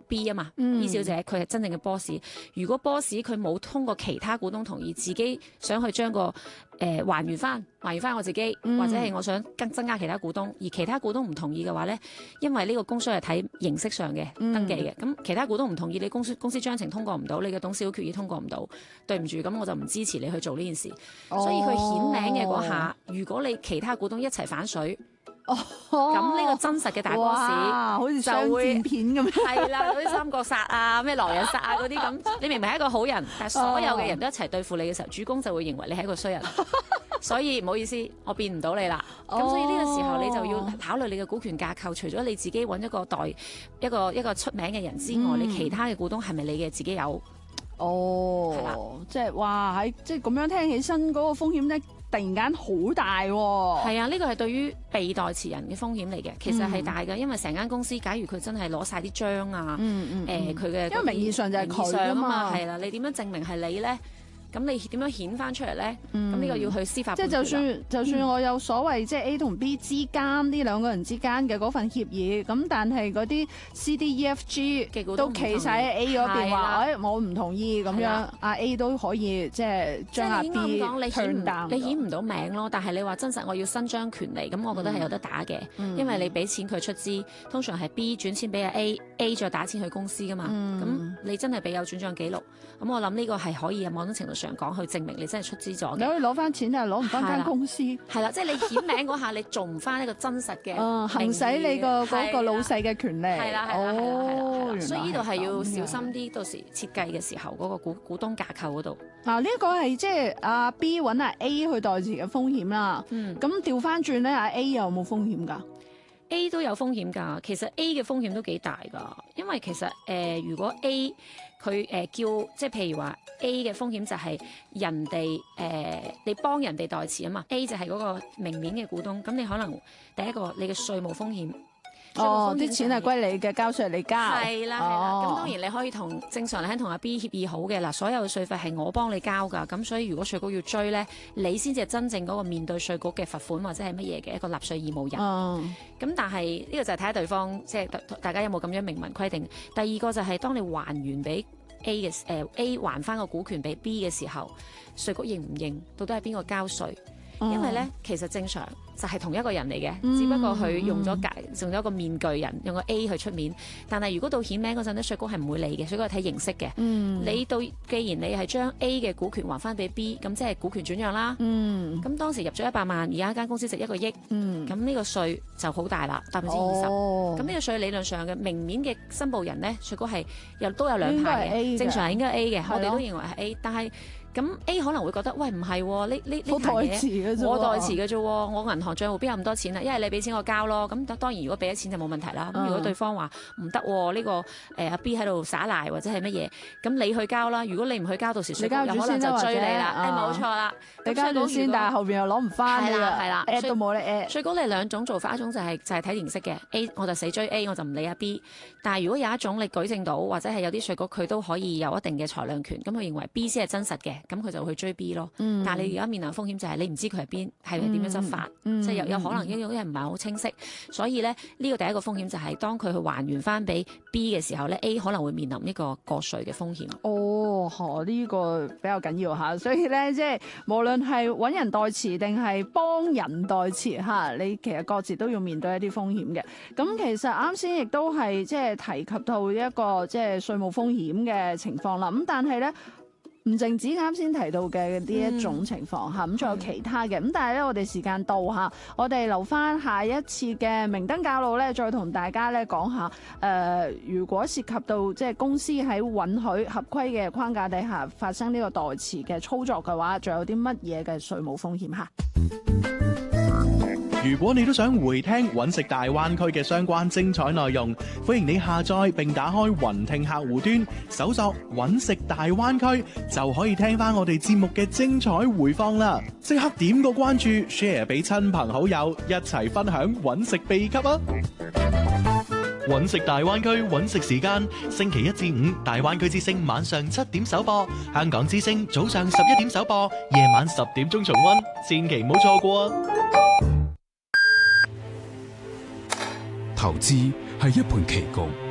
B 啊嘛，B 小姐佢係真正嘅 boss。如果 boss 佢冇通過其他股東同意，自己想去將個還原翻我自己，或者係我想增加其他股東，而其他股東唔同意嘅話咧，因為呢個公司係睇形式上嘅登記嘅，咁其他股東唔同意，你公司章程通過唔到，你嘅董事會決議通過唔到，對唔住，咁我就唔支持你去做呢件事。所以佢顯名嘅嗰下，如果你其他股東一齊反水。咁呢個真實嘅大 boss 好似商戰片咁， 係啦，嗰啲三國殺啊、咩狼人殺啊嗰啲咁，你明明係一個好人，但係所有嘅人都一齊對付你嘅時候，主公就會認為你係一個衰人，所以唔好意思，我變唔到你啦。咁所以呢個時候你就要考慮你嘅股權架構，除咗你自己揾一個出名嘅人之外，你其他嘅股東係咪你嘅自己有？係啦， 即係哇，即係咁樣聽起身嗰個風險咧，突然間好大喎。 係啊，呢個係對於被代持人嘅風險嚟嘅，其實係大嘅，因為成間公司假如佢真係攞晒啲章啊，佢嘅因為名義上就係佢啊嘛， 係啦，你點樣證明係你咧？咁你點樣顯翻出嚟咧？咁呢個要去司法判決。 即係就算我有所謂即係 A 同 B 之間呢兩個人之間嘅嗰份協議，咁但係嗰啲 C、D、E、F、G 都企晒喺 A 嗰邊話，我唔同意咁樣，阿 A 都可以即係將阿 B turn down。 你顯唔到名咯，但係你話真實我要伸張權利，咁我覺得係有得打嘅，因為你俾錢佢出資，通常係 B 轉錢俾阿 A 再打錢去公司噶嘛，咁你真係俾有轉帳記錄，咁我諗呢個係可以有某種程度上講去證明你真係出資咗。 你可以攞翻錢，但係攞唔翻間公司。 係啦，即係你顯名嗰下，你做唔翻一個真實嘅行使你嗰個老細嘅權利。 係啦，所以呢度係要小心啲，到時設計嘅時候嗰個股東架構嗰度。 嗱，呢一個係即係阿 B 揾阿 A 去代持嘅風險啦。咁調翻轉咧，阿 A 有冇風險㗎 ？A 都有風險㗎，其實 A 嘅風險都幾大㗎，因為其實如果 A 佢叫即係譬如話 A 嘅風險就係人哋你幫人哋代持啊嘛 ，A 就係嗰個明面嘅股東，咁你可能第一個你嘅稅務風險。 啲錢係歸你嘅，交稅你交。 係啦，咁當然你可以正常嚟同阿 B 協議好嘅嗱，所有嘅稅費係我幫你交㗎，咁所以如果稅局要追咧，你先至係真正嗰個面對稅局嘅罰款或者係乜嘢嘅一個納稅義務人。咁但係呢個就係睇下對方即係大家有冇咁樣明文規定。第二個就係當你還原俾 A 嘅A 還翻個股權俾 B 嘅時候，稅局認唔認到底係邊個交稅？因為咧，其實正常就係同一個人嚟嘅，只不過佢用咗個面具人，用個 A 去出面。但係如果到顯名嗰陣咧，稅局係唔會理嘅，稅局係睇形式嘅。既然你係將 A 嘅股權還翻俾 B，咁即係股權轉讓啦。咁當時入咗100萬，而家間公司值1個億，咁呢個稅就好大啦，20%。咁呢個稅理論上嘅明面嘅申報人咧，稅局係都有兩派嘅，正常係應該 A 嘅，我哋都認為係 A，但係。咁 A 可能會覺得，喂唔係喎，呢我代持嘅啫喎，我銀行帳戶邊有咁多錢啊？一係你俾錢我交咯，咁當然如果俾咗錢就冇問題啦。咁如果對方話唔得喎，呢個阿 B 喺度耍賴或者係乜嘢，咁你去交啦。如果你唔去交，到時稅局有可能就追你啦。冇錯啦， 你交咗先，但係後邊又攞唔翻。 係啦 ，at 都冇咧 at。 稅局你兩種做法，一種就係睇形式嘅 A， 我就死追 A， 我就唔理阿 B。但係如果有一種你舉證到，或者係有啲稅局佢都可以有一定嘅裁量權，咁佢認為 B 先係真實嘅。咁佢就會去追 B 咯，但係你而家面臨風險就係你唔知佢係邊，係點樣執法，即係有可能因為唔係好清晰，所以咧呢個第一個風險就係當佢去還原翻俾 B 嘅時候咧 ，A 可能會面臨呢個過稅嘅風險。 呢個比較緊要嚇，所以咧即係無論係揾人代持定係幫人代持嚇，你其實各自都要面對一啲風險嘅。咁其實啱先亦都係即係提及到一個即係稅務風險嘅情況啦。咁但係咧。唔淨止啱先提到嘅呢一種情況嚇，咁仲有其他嘅。咁但係咧，我哋時間到嚇，我哋留翻下一次嘅明燈教路咧，再同大家咧講下如果涉及到即係公司喺允許合規嘅框架底下發生呢個代持嘅操作嘅話，仲有啲乜嘢嘅稅務風險嚇？ 如果你都想回聽揾食大灣區嘅相關精彩內容，歡迎你下載並打開雲聽客戶端，搜索揾食大灣區，就可以聽翻我哋節目嘅精彩回放啦！即刻點個關注 ，share 俾親朋好友，一齊分享揾食秘笈啊！揾食大灣區揾食時間，星期一至五大灣區之聲晚上7點首播，香港之聲早上11點首播，夜晚10點鐘重溫，千祈唔好錯過啊！ 投資係一盤棋局，